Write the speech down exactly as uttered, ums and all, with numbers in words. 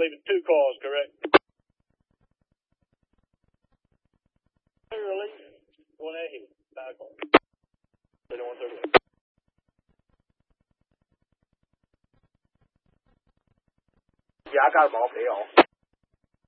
only two calls, correct? Release one eighty. Five calls. thirty-one thirty-eight. Yeah, I got them all. They all.